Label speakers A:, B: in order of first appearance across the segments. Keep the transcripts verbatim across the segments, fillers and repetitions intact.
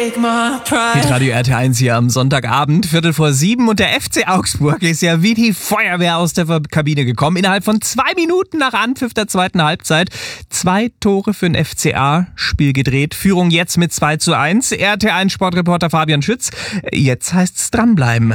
A: take my pride.
B: Hitradio R T eins hier am Sonntagabend, Viertel vor sieben, und der F C Augsburg ist ja wie die Feuerwehr aus der Kabine gekommen. Innerhalb von zwei Minuten nach Anpfiff der zweiten Halbzeit zwei Tore für den F C A, Spiel gedreht, Führung jetzt mit zwei zu eins. R T eins Sportreporter Fabian Schütz, jetzt heißt's dranbleiben.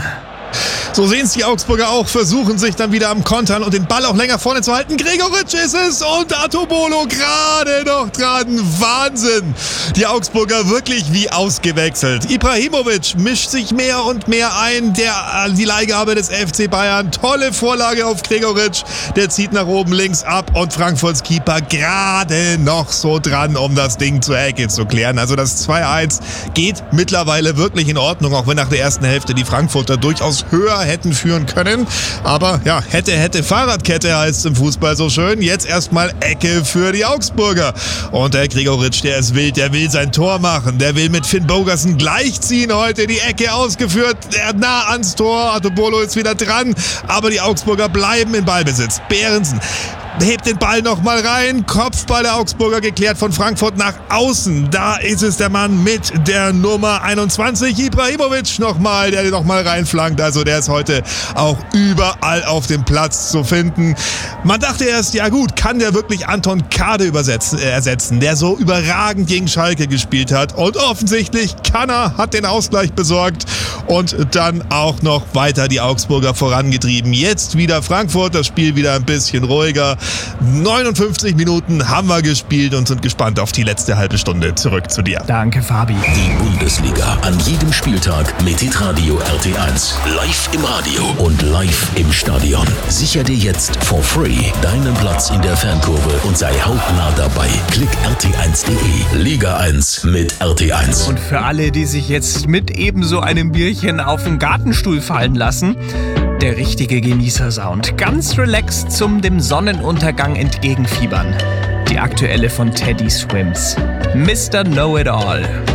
C: So sehen es die Augsburger auch, versuchen sich dann wieder am Kontern und den Ball auch länger vorne zu halten. Gregoritsch ist es und Atobolo gerade noch dran. Wahnsinn! Die Augsburger wirklich wie ausgewechselt. Ibrahimovic mischt sich mehr und mehr ein. Der, die Leihgabe des F C Bayern. Tolle Vorlage auf Gregoritsch. Der zieht nach oben links ab und Frankfurts Keeper gerade noch so dran, um das Ding zur Ecke zu klären. Also das zwei eins geht mittlerweile wirklich in Ordnung, auch wenn nach der ersten Hälfte die Frankfurter durchaus höher hätten führen können. Aber ja, hätte, hätte Fahrradkette heißt es im Fußball so schön. Jetzt erstmal Ecke für die Augsburger. Und der Gregoritsch, der ist wild, der will sein Tor machen. Der will mit Finn Bogerson gleichziehen. Heute die Ecke ausgeführt, der nah ans Tor. Atobolo ist wieder dran, aber die Augsburger bleiben in Ballbesitz. Behrensen hebt den Ball nochmal rein. Kopfball der Augsburger geklärt von Frankfurt nach außen. Da ist es der Mann mit der Nummer einundzwanzig. Ibrahimovic nochmal, der den nochmal reinflankt. Also der ist heute auch überall auf dem Platz zu finden. Man dachte erst, ja gut, kann der wirklich Anton Kade übersetzen, äh, ersetzen, der so überragend gegen Schalke gespielt hat. Und offensichtlich kann er, hat den Ausgleich besorgt und dann auch noch weiter die Augsburger vorangetrieben. Jetzt wieder Frankfurt, das Spiel wieder ein bisschen ruhiger. neunundfünfzig Minuten haben wir gespielt und sind gespannt auf die letzte halbe Stunde. Zurück zu dir.
B: Danke, Fabi.
D: Die Bundesliga an jedem Spieltag mit Hitradio R T eins. Live im Radio und live im Stadion. Sicher dir jetzt for free deinen Platz in der Fankurve und sei hautnah dabei. Klick r t eins punkt d e. Liga eins mit R T eins.
B: Und für alle, die sich jetzt mit ebenso einem Bierchen auf den Gartenstuhl fallen lassen, der richtige Genießersound. Ganz relaxed zum dem Sonnenuntergang entgegenfiebern. Die aktuelle von Teddy Swims. Mister Know-It-All.